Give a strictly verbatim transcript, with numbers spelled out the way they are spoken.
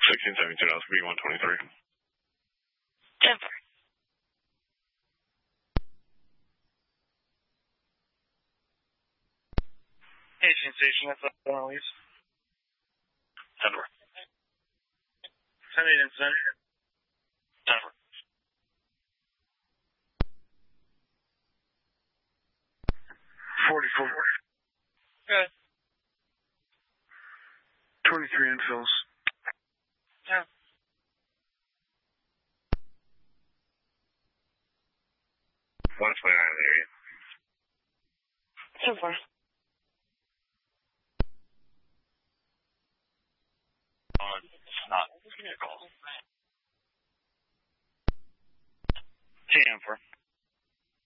sixteen seventy-two, that's B one twenty-three. Denver. Asian Station, that's up on release. Denver. ten eight incident. Denver. forty-four. Good. twenty-three infills. Yeah. one twenty-nine in the area. So far. Uh, it's not. Give me a call. T M four.